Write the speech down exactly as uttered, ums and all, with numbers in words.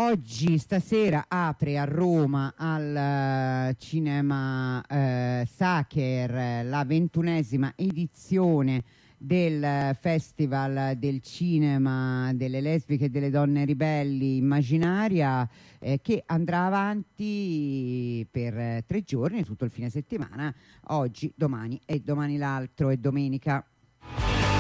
oggi, stasera, apre a Roma al uh, Cinema uh, Sacher la ventunesima edizione del Festival del Cinema delle Lesbiche e delle Donne Ribelli Immaginaria, eh, che andrà avanti per eh, tre giorni, tutto il fine settimana, oggi, domani e domani l'altro, e domenica.